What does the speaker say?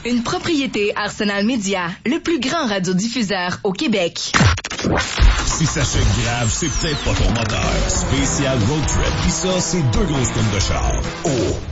Une propriété Arsenal Média, le plus grand radiodiffuseur au Québec. Si ça chèque grave, c'est peut-être pas ton moteur. Spécial Road Trip. Pis ça, c'est 2 grosses tonnes de char. Oh!